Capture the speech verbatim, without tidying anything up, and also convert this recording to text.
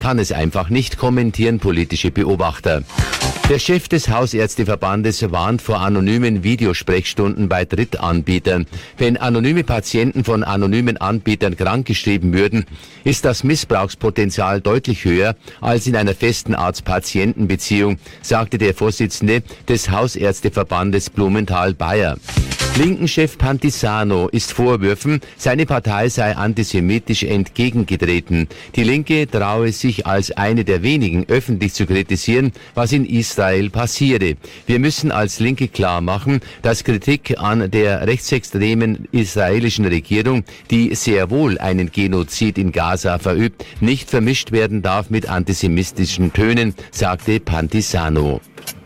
kann es einfach nicht, kommentieren politische Beobachter. Der Chef des Hausärzteverbandes warnt vor anonymen Videosprechstunden bei Drittanbietern. Wenn anonyme Patienten von anonymen Anbietern krankgeschrieben würden, ist das Missbrauchspotenzial deutlich höher als in einer festen Arzt-Patienten-Beziehung, sagte der Vorsitzende des Hausärzteverbandes Blumenthal-Bayer. Linken-Chef Pantisano ist Vorwürfen, seine Partei sei antisemitisch entgegengetreten. Die Linke traue sich als eine der wenigen öffentlich zu kritisieren, was in Israel passiere. Wir müssen als Linke klar machen, dass Kritik an der rechtsextremen israelischen Regierung, die sehr wohl einen Genozid in Gaza verübt, nicht vermischt werden darf mit antisemitischen Tönen, sagte Pantisano.